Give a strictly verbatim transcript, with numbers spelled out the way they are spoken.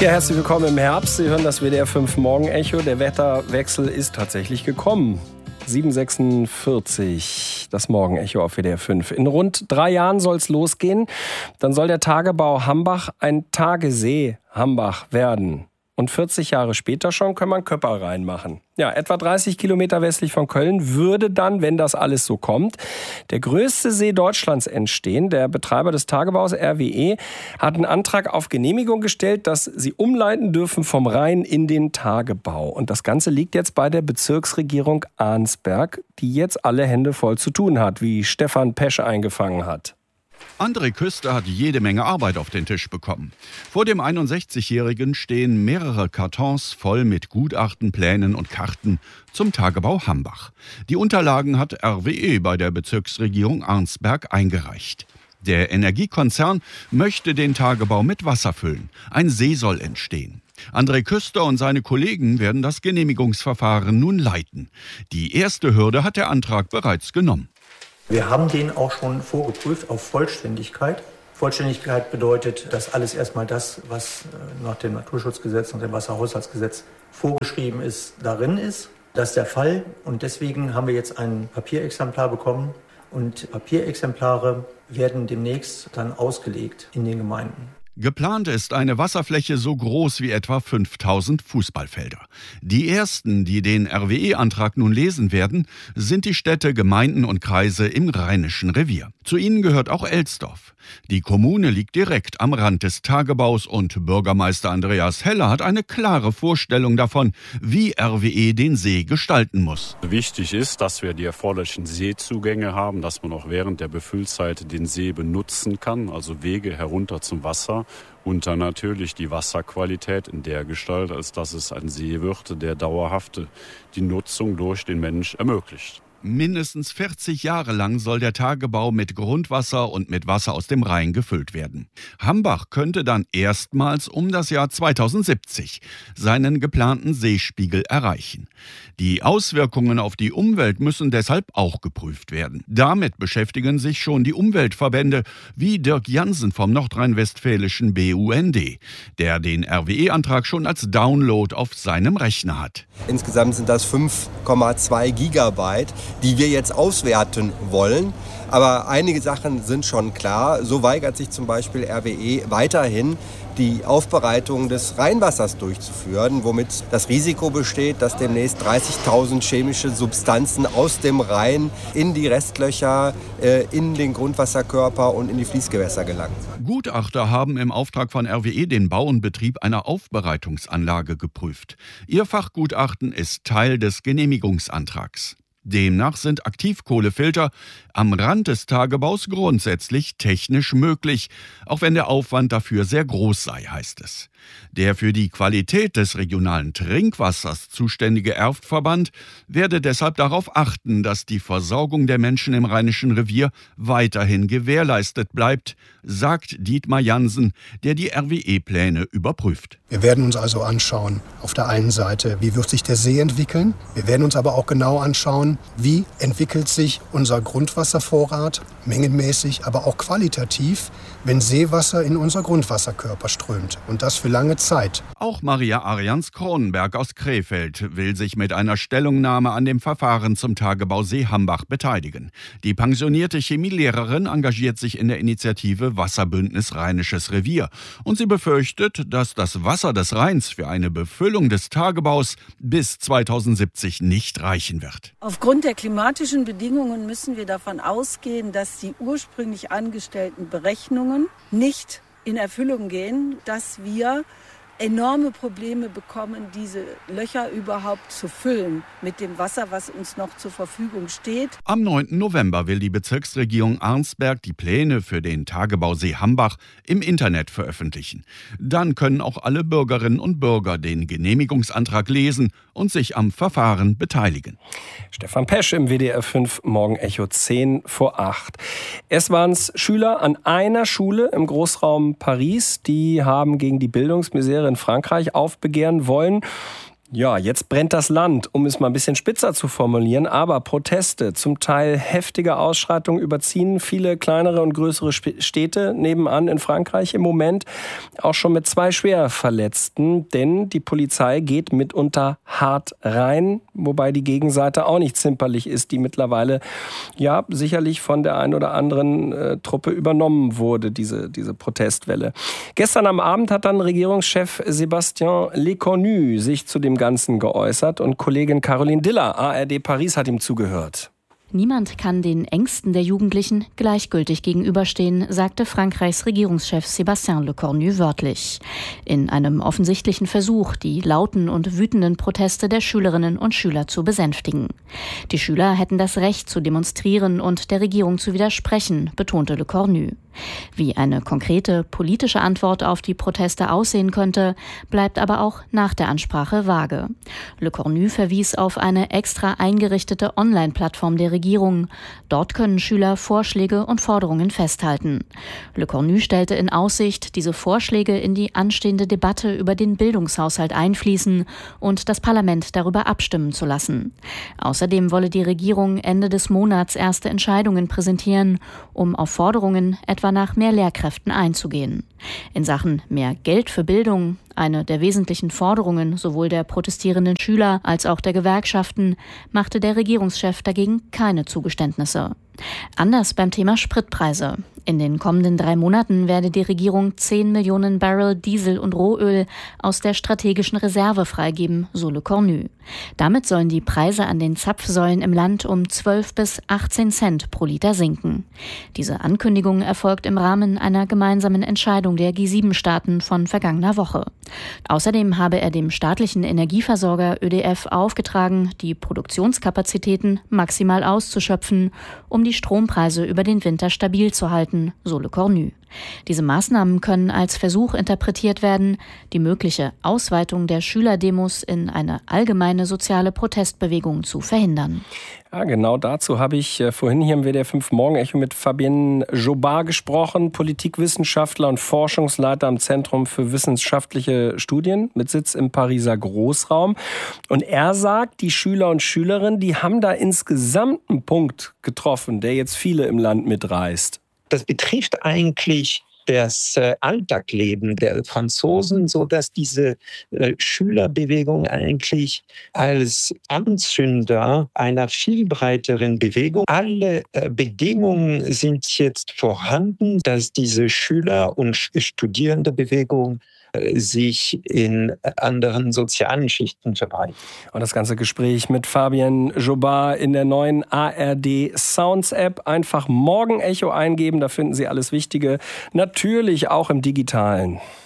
Ja, herzlich willkommen im Herbst. Sie hören das W D R fünf Morgenecho. Der Wetterwechsel ist tatsächlich gekommen. sieben Uhr sechsundvierzig, das Morgenecho auf W D R fünf. In rund drei Jahren soll es losgehen. Dann soll der Tagebau Hambach ein Tagesee Hambach werden. Und vierzig Jahre später schon kann man Köpper reinmachen. Ja, etwa dreißig Kilometer westlich von Köln würde dann, wenn das alles so kommt, der größte See Deutschlands entstehen. Der Betreiber des Tagebaus, R W E, hat einen Antrag auf Genehmigung gestellt, dass sie umleiten dürfen vom Rhein in den Tagebau. Und das Ganze liegt jetzt bei der Bezirksregierung Arnsberg, die jetzt alle Hände voll zu tun hat, wie Stefan Pesch eingefangen hat. André Küster hat jede Menge Arbeit auf den Tisch bekommen. Vor dem einundsechzigjährigen stehen mehrere Kartons voll mit Gutachten, Plänen und Karten zum Tagebau Hambach. Die Unterlagen hat R W E bei der Bezirksregierung Arnsberg eingereicht. Der Energiekonzern möchte den Tagebau mit Wasser füllen. Ein See soll entstehen. André Küster und seine Kollegen werden das Genehmigungsverfahren nun leiten. Die erste Hürde hat der Antrag bereits genommen. Wir haben den auch schon vorgeprüft auf Vollständigkeit. Vollständigkeit bedeutet, dass alles erstmal das, was nach dem Naturschutzgesetz und dem Wasserhaushaltsgesetz vorgeschrieben ist, darin ist. Das ist der Fall und deswegen haben wir jetzt ein Papierexemplar bekommen und Papierexemplare werden demnächst dann ausgelegt in den Gemeinden. Geplant ist eine Wasserfläche so groß wie etwa fünftausend Fußballfelder. Die ersten, die den R W E-Antrag nun lesen werden, sind die Städte, Gemeinden und Kreise im Rheinischen Revier. Zu ihnen gehört auch Elsdorf. Die Kommune liegt direkt am Rand des Tagebaus und Bürgermeister Andreas Heller hat eine klare Vorstellung davon, wie R W E den See gestalten muss. Wichtig ist, dass wir die erforderlichen Seezugänge haben, dass man auch während der Befüllzeit den See benutzen kann, also Wege herunter zum Wasser. Und dann natürlich die Wasserqualität in der Gestalt, als dass es ein See wird, der dauerhaft die Nutzung durch den Mensch ermöglicht. Mindestens vierzig Jahre lang soll der Tagebau mit Grundwasser und mit Wasser aus dem Rhein gefüllt werden. Hambach könnte dann erstmals um das Jahr zweitausendsiebzig seinen geplanten Seespiegel erreichen. Die Auswirkungen auf die Umwelt müssen deshalb auch geprüft werden. Damit beschäftigen sich schon die Umweltverbände wie Dirk Jansen vom nordrhein-westfälischen B U N D, der den R W E-Antrag schon als Download auf seinem Rechner hat. Insgesamt sind das fünf Komma zwei Gigabyte, die wir jetzt auswerten wollen. Aber einige Sachen sind schon klar. So weigert sich zum Beispiel R W E weiterhin, die Aufbereitung des Rheinwassers durchzuführen, womit das Risiko besteht, dass demnächst dreißigtausend chemische Substanzen aus dem Rhein in die Restlöcher, in den Grundwasserkörper und in die Fließgewässer gelangen. Gutachter haben im Auftrag von R W E den Bau und Betrieb einer Aufbereitungsanlage geprüft. Ihr Fachgutachten ist Teil des Genehmigungsantrags. Demnach sind Aktivkohlefilter am Rand des Tagebaus grundsätzlich technisch möglich, auch wenn der Aufwand dafür sehr groß sei, heißt es. Der für die Qualität des regionalen Trinkwassers zuständige Erftverband werde deshalb darauf achten, dass die Versorgung der Menschen im Rheinischen Revier weiterhin gewährleistet bleibt, sagt Dietmar Jansen, der die R W E-Pläne überprüft. Wir werden uns also anschauen, auf der einen Seite, wie wird sich der See entwickeln. Wir werden uns aber auch genau anschauen, wie entwickelt sich unser Grundwasservorrat, mengenmäßig, aber auch qualitativ, wenn Seewasser in unser Grundwasserkörper strömt. Und das für lange Zeit. Auch Maria Arians-Kronenberg aus Krefeld will sich mit einer Stellungnahme an dem Verfahren zum Tagebau See Hambach beteiligen. Die pensionierte Chemielehrerin engagiert sich in der Initiative Wasserbündnis Rheinisches Revier. Und sie befürchtet, dass das Wasser des Rheins für eine Befüllung des Tagebaus bis zweitausendsiebzig nicht reichen wird. Aufgrund der klimatischen Bedingungen müssen wir davon ausgehen, dass die ursprünglich angestellten Berechnungen nicht in Erfüllung gehen, dass wir enorme Probleme bekommen, diese Löcher überhaupt zu füllen mit dem Wasser, was uns noch zur Verfügung steht. Am neunten November will die Bezirksregierung Arnsberg die Pläne für den Tagebau See Hambach im Internet veröffentlichen. Dann können auch alle Bürgerinnen und Bürger den Genehmigungsantrag lesen und sich am Verfahren beteiligen. Stefan Pesch im W D R fünf Morgenecho zehn vor acht. Es waren es Schüler an einer Schule im Großraum Paris, die haben gegen die Bildungsmisere in Frankreich aufbegehren wollen. Ja, jetzt brennt das Land, um es mal ein bisschen spitzer zu formulieren. Aber Proteste, zum Teil heftige Ausschreitungen überziehen viele kleinere und größere Städte nebenan in Frankreich im Moment. Auch schon mit zwei Schwerverletzten, denn die Polizei geht mitunter hart rein. Wobei die Gegenseite auch nicht zimperlich ist, die mittlerweile ja sicherlich von der einen oder anderen äh, Truppe übernommen wurde, diese, diese Protestwelle. Gestern am Abend hat dann Regierungschef Sébastien Lecornu sich zu dem Ganzen geäußert und Kollegin Caroline Diller, A R D Paris, hat ihm zugehört. Niemand kann den Ängsten der Jugendlichen gleichgültig gegenüberstehen, sagte Frankreichs Regierungschef Sébastien Lecornu wörtlich. In einem offensichtlichen Versuch, die lauten und wütenden Proteste der Schülerinnen und Schüler zu besänftigen. Die Schüler hätten das Recht zu demonstrieren und der Regierung zu widersprechen, betonte Lecornu. Wie eine konkrete politische Antwort auf die Proteste aussehen könnte, bleibt aber auch nach der Ansprache vage. Lecornu verwies auf eine extra eingerichtete Online-Plattform der Regierung. Dort können Schüler Vorschläge und Forderungen festhalten. Lecornu stellte in Aussicht, diese Vorschläge in die anstehende Debatte über den Bildungshaushalt einfließen und das Parlament darüber abstimmen zu lassen. Außerdem wolle die Regierung Ende des Monats erste Entscheidungen präsentieren, um auf Forderungen etwa nach mehr Lehrkräften einzugehen. In Sachen mehr Geld für Bildung, eine der wesentlichen Forderungen sowohl der protestierenden Schüler als auch der Gewerkschaften, machte der Regierungschef dagegen keine Zugeständnisse. Anders beim Thema Spritpreise. In den kommenden drei Monaten werde die Regierung zehn Millionen Barrel Diesel und Rohöl aus der strategischen Reserve freigeben, so Lecornu. Damit sollen die Preise an den Zapfsäulen im Land um zwölf bis achtzehn Cent pro Liter sinken. Diese Ankündigung erfolgt im Rahmen einer gemeinsamen Entscheidung der G sieben Staaten von vergangener Woche. Außerdem habe er dem staatlichen Energieversorger Ö D F aufgetragen, die Produktionskapazitäten maximal auszuschöpfen, um die Strompreise über den Winter stabil zu halten, so Lecornu. Diese Maßnahmen können als Versuch interpretiert werden, die mögliche Ausweitung der Schülerdemos in eine allgemeine soziale Protestbewegung zu verhindern. Ja, genau dazu habe ich äh, vorhin hier im W D R fünf Morgenecho mit Fabienne Jobard gesprochen, Politikwissenschaftler und Forschungsleiter am Zentrum für wissenschaftliche Studien mit Sitz im Pariser Großraum. Und er sagt, die Schüler und Schülerinnen, die haben da insgesamt einen Punkt getroffen, der jetzt viele im Land mitreißt. Das betrifft eigentlich das äh, Alltagsleben der Franzosen, so dass diese äh, Schülerbewegung eigentlich als Anzünder einer viel breiteren Bewegung. Alle äh, Bedingungen sind jetzt vorhanden, dass diese Schüler- und Studierendenbewegung sich in anderen sozialen Schichten verbreitet. Und das ganze Gespräch mit Fabienne Jobard in der neuen A R D Sounds App. Einfach Morgenecho eingeben, da finden Sie alles Wichtige. Natürlich auch im Digitalen.